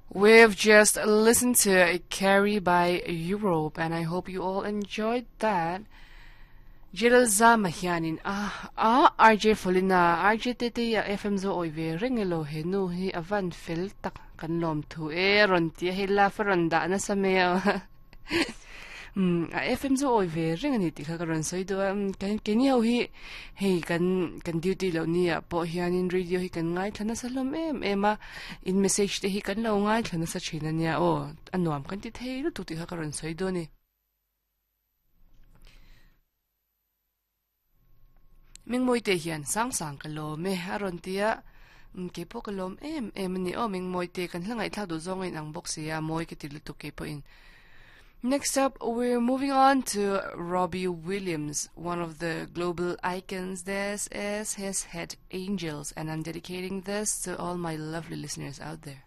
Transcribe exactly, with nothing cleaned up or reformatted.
We've just listened to Carrie by Europe, and I hope you all enjoyed that. Jiral za mahyanin ah ah R J Folina R J T T ya F M zo oive ringelo he nu hi avan fel tak kan lom thu e ron tia he la faranda na sameo. Um, F M zo oive ring ani ti kha karon soido um, kan keni ho hi hei kan kan duty lo ni a po hianin radio hi kan ngai thana salom em ema in message te hi kan lo ngai thana sa china nia o anuam kan ti thei lu tu ti kha karon soido ni ming moi te hian sang sang ka lo me aron tia ke po ka lom em em ni o ming moi te kan hlangai thla du zong in ang box ya moi ke ti lu tu ke po in. Next up, we're moving on to Robbie Williams, one of the global icons. This is his hit Angels, and I'm dedicating this to all my lovely listeners out there.